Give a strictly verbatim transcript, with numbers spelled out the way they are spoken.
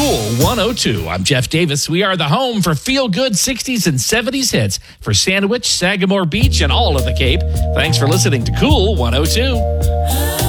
Cool one oh two. I'm Jeff Davis. We are the home for feel-good sixties and seventies hits for Sandwich, Sagamore Beach, and all of the Cape. Thanks for listening to Cool one oh two.